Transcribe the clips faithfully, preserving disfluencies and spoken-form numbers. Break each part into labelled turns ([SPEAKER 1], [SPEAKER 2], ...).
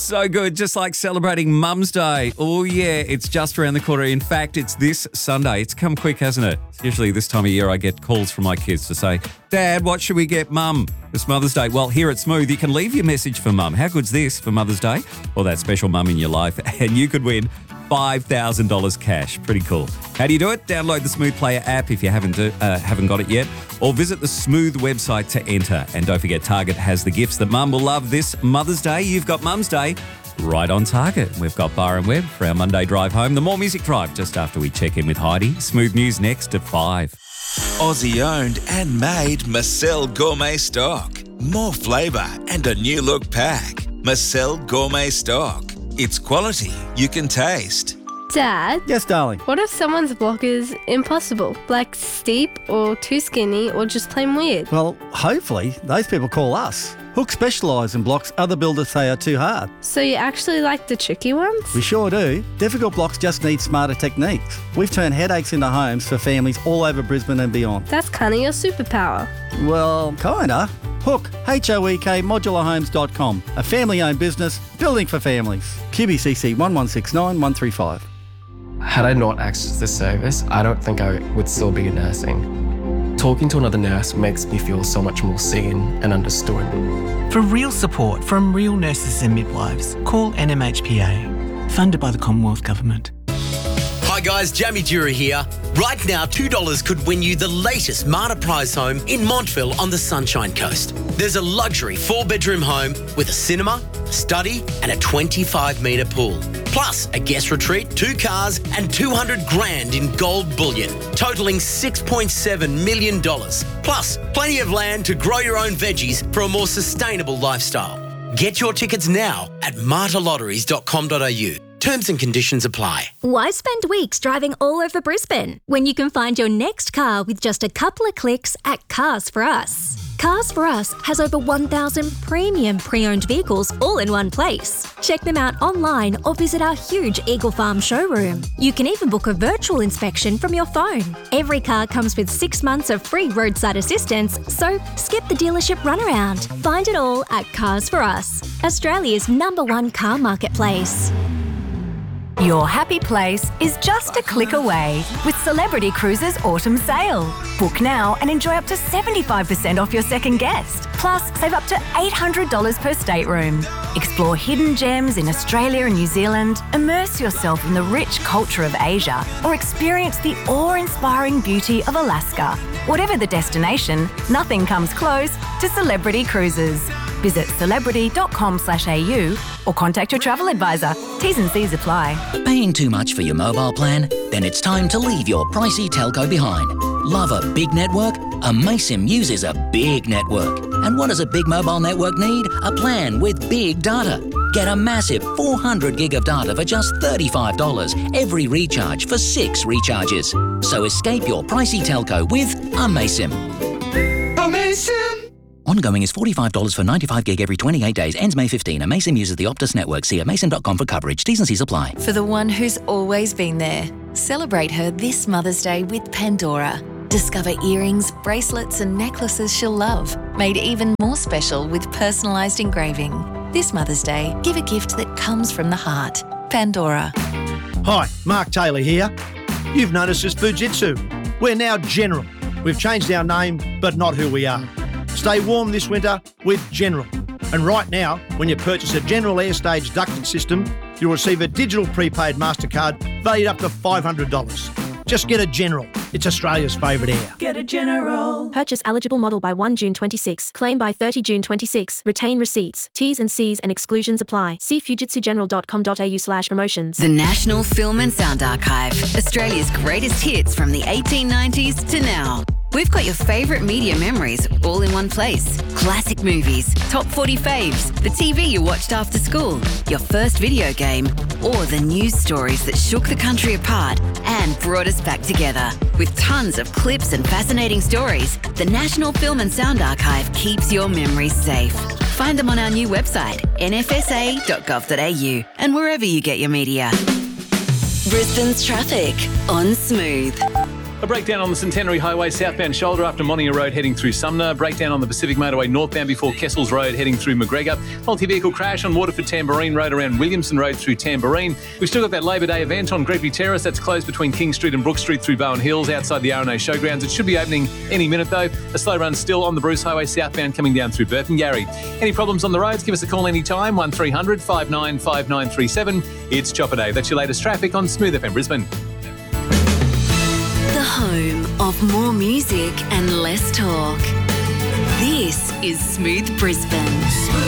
[SPEAKER 1] So good, just like celebrating Mum's Day. Oh yeah, it's just around the corner. In fact, it's this Sunday. It's come quick, hasn't it? Usually this time of year I get calls from my kids to say, Dad, what should we get Mum this Mother's Day? Well, here at Smooth, you can leave your message for Mum. How good's this for Mother's Day? Or that special mum in your life, and you could win five thousand dollars cash. Pretty cool. How do you do it? Download the Smooth Player app if you haven't do, uh, haven't got it yet, or visit the Smooth website to enter. And don't forget, Target has the gifts that Mum will love this Mother's Day. You've got Mum's Day right on target. We've got Bar and Webb for our Monday drive home. The More Music Drive just after we check in with Heidi. Smooth News next at five.
[SPEAKER 2] Aussie owned and made Marcel Gourmet Stock. More flavour and a new look pack. Marcel Gourmet Stock. It's quality you can taste.
[SPEAKER 3] Dad?
[SPEAKER 4] Yes, darling?
[SPEAKER 3] What if someone's block is impossible? Like steep or too skinny or just plain weird?
[SPEAKER 4] Well, hopefully those people call us. Hook specialise in blocks other builders say are too hard.
[SPEAKER 3] So you actually like the tricky ones?
[SPEAKER 4] We sure do. Difficult blocks just need smarter techniques. We've turned headaches into homes for families all over Brisbane and beyond.
[SPEAKER 3] That's kind of your superpower.
[SPEAKER 4] Well, kinda. Hook, H O E K, modular homes dot com. A family-owned business, building for families. Q B C C one one six nine one three five.
[SPEAKER 5] Had I not accessed this service, I don't think I would still be nursing. Talking to another nurse makes me feel so much more seen and understood.
[SPEAKER 6] For real support from real nurses and midwives, call N M H P A, funded by the Commonwealth Government.
[SPEAKER 7] Hi guys, Jamie Dura here. Right now, two dollars could win you the latest Marta Prize home in Montville on the Sunshine Coast. There's a luxury four-bedroom home with a cinema, study and a twenty-five metre pool. Plus a guest retreat, two cars and two hundred grand in gold bullion, totalling six point seven million dollars. Plus plenty of land to grow your own veggies for a more sustainable lifestyle. Get your tickets now at marta lotteries dot com dot a u. Terms and conditions apply.
[SPEAKER 8] Why spend weeks driving all over Brisbane when you can find your next car with just a couple of clicks at Cars for Us? Cars for Us has over one thousand premium pre-owned vehicles all in one place. Check them out online or visit our huge Eagle Farm showroom. You can even book a virtual inspection from your phone. Every car comes with six months of free roadside assistance, so skip the dealership runaround. Find it all at Cars for Us, Australia's number one car marketplace.
[SPEAKER 9] Your happy place is just a click away with Celebrity Cruises Autumn Sale. Book now and enjoy up to seventy-five percent off your second guest. Plus, save up to eight hundred dollars per stateroom. Explore hidden gems in Australia and New Zealand, immerse yourself in the rich culture of Asia, or experience the awe-inspiring beauty of Alaska. Whatever the destination, nothing comes close to Celebrity Cruises. Visit celebrity dot com slash a u or contact your travel advisor. T's and C's apply.
[SPEAKER 10] Paying too much for your mobile plan? Then it's time to leave your pricey telco behind. Love a big network? Amaysim uses a big network. And what does a big mobile network need? A plan with big data. Get a massive four hundred gig of data for just thirty-five dollars every recharge for six recharges. So escape your pricey telco with Amaysim.
[SPEAKER 6] Amaysim!
[SPEAKER 10] Ongoing is forty-five dollars for ninety-five gig every twenty-eight days. Ends May fifteenth. Amaysim uses the Optus network. See amaysim dot com for coverage. T's and C's apply.
[SPEAKER 11] For the one who's always been there, celebrate her this Mother's Day with Pandora. Discover earrings, bracelets and necklaces she'll love, made even more special with personalised engraving. This Mother's Day, give a gift that comes from the heart. Pandora.
[SPEAKER 12] Hi, Mark Taylor here. You've noticed us Fujitsu. We're now General. We've changed our name, but not who we are. Stay warm this winter with General. And right now, when you purchase a General Airstage ducted system, you'll receive a digital prepaid MasterCard valued up to five hundred dollars. Just get a General. It's Australia's favourite air.
[SPEAKER 13] Get a General. Purchase eligible model by first June twenty-six. Claim by thirtieth June twenty-six. Retain receipts. T's and C's and exclusions apply. See fujitsu general dot com dot a u slash promotions.
[SPEAKER 14] The National Film and Sound Archive. Australia's greatest hits from the eighteen nineties to now. We've got your favourite media memories all in one place. Classic movies, top forty faves, the T V you watched after school, your first video game, or the news stories that shook the country apart and brought us back together. With tons of clips and fascinating stories, the National Film and Sound Archive keeps your memories safe. Find them on our new website, n f s a dot gov dot a u, and wherever you get your media. Brisbane's traffic on Smooth.
[SPEAKER 15] A breakdown on the Centenary Highway southbound shoulder after Monia Road heading through Sumner. Breakdown on the Pacific Motorway northbound before Kessels Road heading through McGregor. Multi-vehicle crash on Waterford Tamborine Road around Williamson Road through Tamborine. We've still got that Labor Day event on Gregory Terrace. That's closed between King Street and Brook Street through Bowen Hills outside the R and A Showgrounds. It should be opening any minute though. A slow run still on the Bruce Highway southbound coming down through Burpengary. Any problems on the roads, give us a call anytime, one three hundred five nine five nine three seven. It's Chopper Day. That's your latest traffic on Smooth F M Brisbane.
[SPEAKER 14] The home of more music and less talk. This is Smooth Brisbane.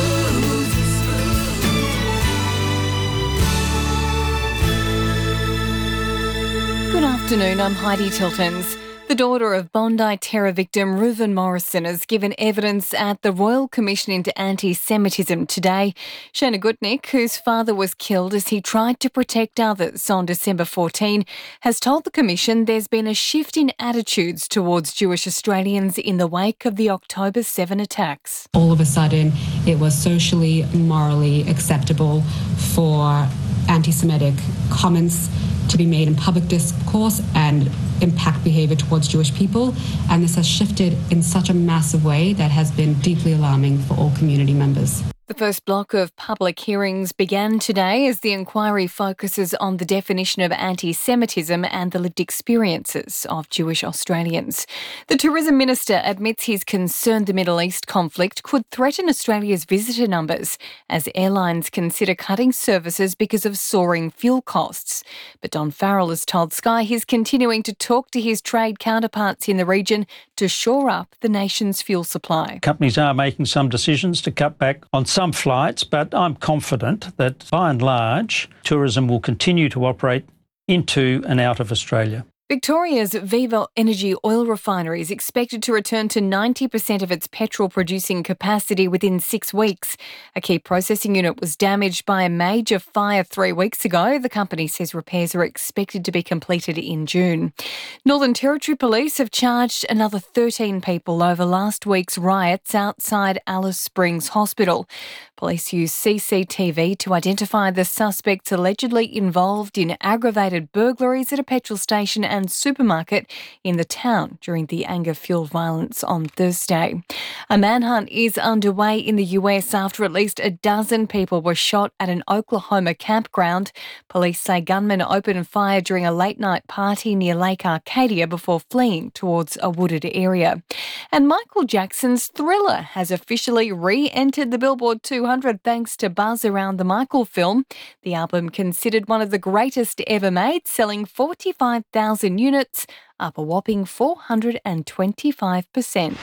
[SPEAKER 16] Good afternoon, I'm Heidi Tiltons. The daughter of Bondi terror victim Reuven Morrison has given evidence at the Royal Commission into Anti-Semitism today. Shana Gutnick, whose father was killed as he tried to protect others on December fourteenth, has told the Commission there's been a shift in attitudes towards Jewish Australians in the wake of the October seventh attacks.
[SPEAKER 17] All of a sudden, it was socially, morally acceptable for anti-Semitic comments to be made in public discourse and impact behaviour towards Jewish people. And this has shifted in such a massive way that has been deeply alarming for all community members.
[SPEAKER 16] The first block of public hearings began today as the inquiry focuses on the definition of anti-Semitism and the lived experiences of Jewish Australians. The Tourism Minister admits he's concerned the Middle East conflict could threaten Australia's visitor numbers as airlines consider cutting services because of soaring fuel costs. But Don Farrell has told Sky he's continuing to talk to his trade counterparts in the region to shore up the nation's fuel supply.
[SPEAKER 18] Companies are making some decisions to cut back on some flights, but I'm confident that by and large, tourism will continue to operate into and out of Australia.
[SPEAKER 16] Victoria's Viva Energy oil refinery is expected to return to ninety percent of its petrol-producing capacity within six weeks. A key processing unit was damaged by a major fire three weeks ago. The company says repairs are expected to be completed in June. Northern Territory Police have charged another thirteen people over last week's riots outside Alice Springs Hospital. Police used C C T V to identify the suspects allegedly involved in aggravated burglaries at a petrol station and supermarket in the town during the anger-fuelled violence on Thursday. A manhunt is underway in the U S after at least a dozen people were shot at an Oklahoma campground. Police say gunmen opened fire during a late-night party near Lake Arcadia before fleeing towards a wooded area. And Michael Jackson's Thriller has officially re-entered the Billboard two hundred thanks to buzz around the Michael film. The album, considered one of the greatest ever made, selling forty-five thousand units, up a whopping four hundred twenty-five percent.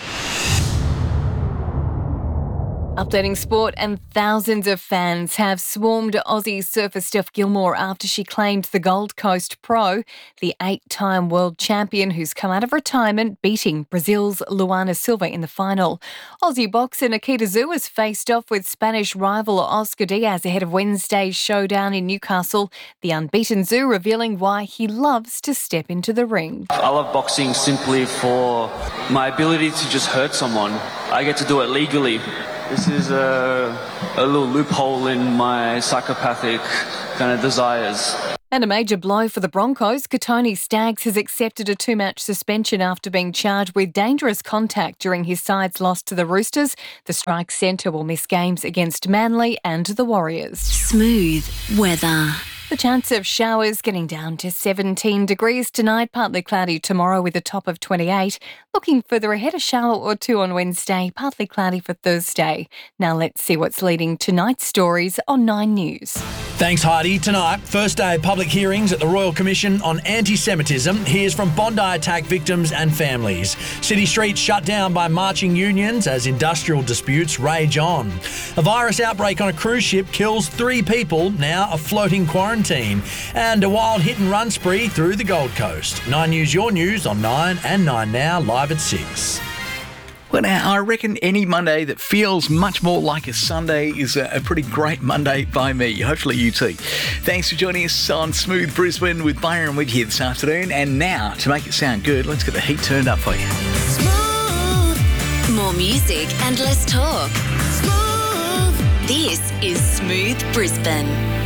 [SPEAKER 16] Updating sport, and thousands of fans have swarmed Aussie surfer Steph Gilmore after she claimed the Gold Coast Pro, the eight-time world champion who's come out of retirement, beating Brazil's Luana Silva in the final. Aussie boxer Nikita Zhu has faced off with Spanish rival Oscar Diaz ahead of Wednesday's showdown in Newcastle. The unbeaten Zhu revealing why he loves to step into the ring.
[SPEAKER 19] I love boxing simply for my ability to just hurt someone. I get to do it legally. This is a, a little loophole in my psychopathic kind of desires.
[SPEAKER 16] And a major blow for the Broncos. Katoni Staggs has accepted a two-match suspension after being charged with dangerous contact during his side's loss to the Roosters. The strike centre will miss games against Manly and the Warriors.
[SPEAKER 14] Smooth weather.
[SPEAKER 16] The chance of showers getting down to seventeen degrees tonight, partly cloudy tomorrow with a top of twenty-eight. Looking further ahead, a shower or two on Wednesday, partly cloudy for Thursday. Now let's see what's leading tonight's stories on Nine News.
[SPEAKER 12] Thanks, Heidi. Tonight, first day of public hearings at the Royal Commission on Anti-Semitism. Here's from Bondi attack victims and families. City streets shut down by marching unions as industrial disputes rage on. A virus outbreak on a cruise ship kills three people, now a floating quarantine. And a wild hit-and-run spree through the Gold Coast. Nine News, your news on Nine and Nine Now, live at six.
[SPEAKER 20] Well, now, I reckon any Monday that feels much more like a Sunday is a, a pretty great Monday by me. Hopefully you too. Thanks for joining us on Smooth Brisbane with Byron with you this afternoon. And now, to make it sound good, let's get the heat turned up for you.
[SPEAKER 14] Smooth. More music and less talk. Smooth. This is Smooth Brisbane.